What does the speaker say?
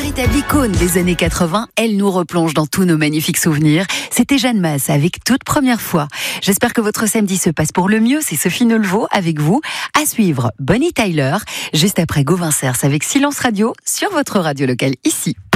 Véritable icône des années 80, elle nous replonge dans tous nos magnifiques souvenirs. C'était Jeanne Masse avec Toute première fois. J'espère que votre samedi se passe pour le mieux. C'est Sophie Neulevaux avec vous. À suivre, Bonnie Tyler, juste après Gauvin Cers avec Silence Radio sur votre radio locale ici.